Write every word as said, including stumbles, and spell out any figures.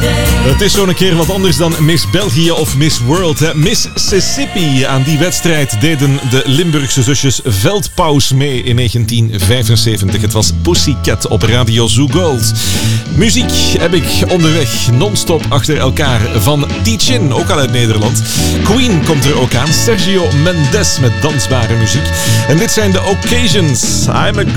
Het is zo'n keer wat anders dan Miss België of Miss World. Hè. Mississippi. Aan die wedstrijd deden de Limburgse zusjes Veldpaus mee in negentien vijfenzeventig. Het was Pussycat op Radio Zoo Gold. Muziek heb ik onderweg non-stop achter elkaar van Tichin, ook al uit Nederland. Queen komt er ook aan. Sergio Mendes met dansbare muziek. En dit zijn de Occasions. I'm a